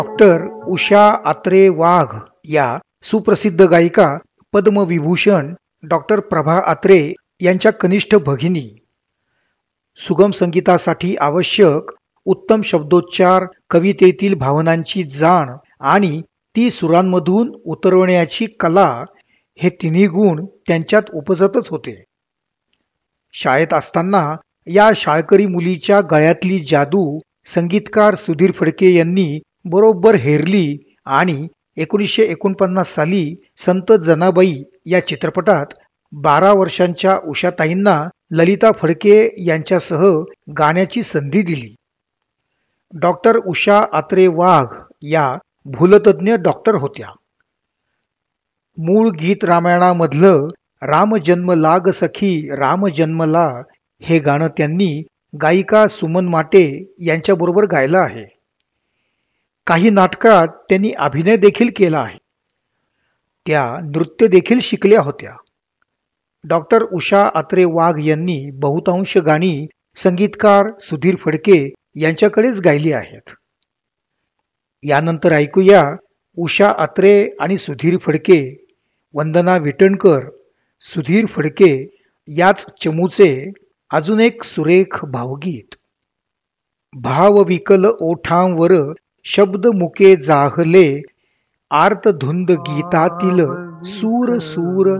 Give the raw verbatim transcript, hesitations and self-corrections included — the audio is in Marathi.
डॉक्टर उषा आत्रे वाघ या सुप्रसिद्ध गायिका पद्मविभूषण डॉक्टर प्रभा आत्रे यांच्या कनिष्ठ भगिनी. सुगम संगीतासाठी आवश्यक उत्तम शब्दोच्चार, कवितेतील भावनांची जाण आणि ती सुरांमधून उतरवण्याची कला हे तिन्ही गुण त्यांच्यात उपजतच होते. शाळेत असताना या शाळकरी मुलीच्या गळ्यातली जादू संगीतकार सुधीर फडके यांनी बरोबर हेरली आणि एकोणीसशे एकोणपन्नास साली संत जनाबाई या चित्रपटात बारा वर्षांच्या उषाताईंना ललिता फडके यांच्यासह गाण्याची संधी दिली. डॉक्टर उषा आत्रे वाघ या भूलतज्ञ डॉक्टर होत्या. मूळ गीत रामायणामधलं राम जन्म लाग सखी राम जन्मला हे गाणं त्यांनी गायिका सुमन माटे यांच्याबरोबर गायलं आहे. काही नाटकात त्यांनी अभिनय देखील केला आहे. त्या नृत्य देखील शिकल्या होत्या. डॉक्टर उषा आत्रे वाघ यांनी बहुतांश गाणी संगीतकार सुधीर फडके यांच्याकडेच गायली आहेत. यानंतर ऐकूया उषा आत्रे आणि सुधीर फडके, वंदना विटणकर, सुधीर फडके याच चमूचे अजून एक सुरेख भावगीत. भाव विकल ओठांवर शब्द मुके जाहले, आर्त धुंद गीतातील सूर सूर